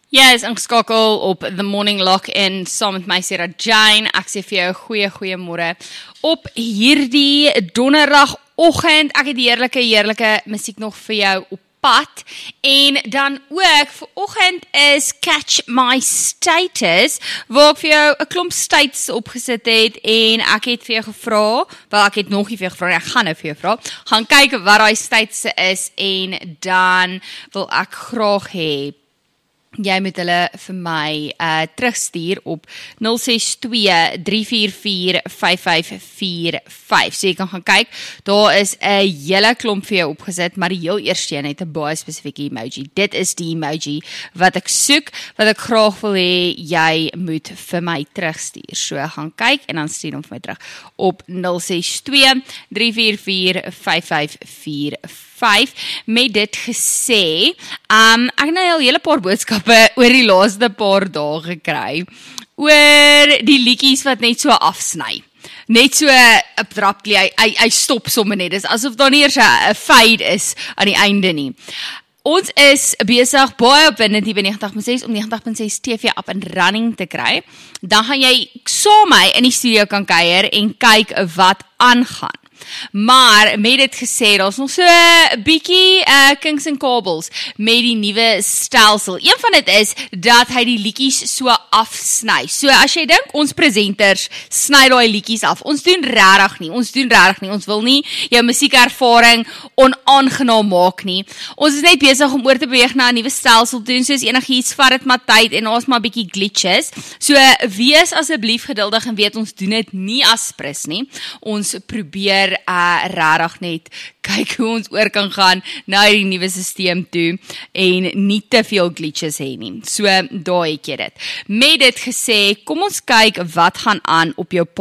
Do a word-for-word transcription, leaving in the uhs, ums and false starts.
Jy is ingeskakel op The Morning Lock-in saam met my Sarah Jane. Ek sê vir jou goeie goeie môre op hierdie donderdagoggend. Ek het die heerlike heerlike musiek nog vir jou op pad. En dan ook vanoggend is Catch My Status, waar ek vir jou 'n klomp states opgesit het en ek het vir jou gevra, wel ek het nog nie vir jou gevra, ek gaan nou vir jou vra, gaan kyk wat daai states is en dan wil ek graag hê jy moet hulle vir my uh, terugstuur op nul ses twee drie vier vier vyf vyf vier vyf. So jy kan gaan kyk, daar is 'n hele klomp vir jou opgesit, maar die heel eerste een het 'n baie spesifieke emoji. Dit is die emoji wat ek soek, wat ek graag wil hê jy moet vir my terugstuur. So gaan kyk en dan stuur hom vir my terug op nul ses twee drie vier vier vyf vyf vier vyf. Met dit gesê, um, ek het nou al 'n hele paar boodskappe oor die laaste paar dae gekry, oor die liedjies wat net so afsny. Net so abruptly, hy, hy, hy stop sommer net, dis asof daar nie eers 'n fade is aan die einde nie. Ons is besig baie op Winnet by negentig punt ses om negentig punt ses T V up and running te kry. Dan gaan jy saam my in die studio kan kuier en kyk wat aangaan. Maar met dit gesê, daar's nog so 'n bietjie uh, kinks en kabels met die nuwe stelsel. Een van dit is dat hy die liedjies so afsny. So as jy dink ons presenters sny daai liedjies af, ons doen regtig nie. Ons doen regtig nie. Ons wil nie jou musiekervaring onaangenaam maak nie. Ons is net besig om oor te beweeg na 'n nuwe stelsel doen, soos enigiets vat dit maar tyd en ons maar 'n bietjie glitches. So wees asseblief geduldig en weet ons doen dit nie as prins nie. Ons probeer Uh, rarig net kyk hoe ons oor kan gaan na die nuwe stelsel toe en nie te veel glitches hê nie. So daar het jy dit. Met dit gesê, kom ons kyk wat gaan aan op jou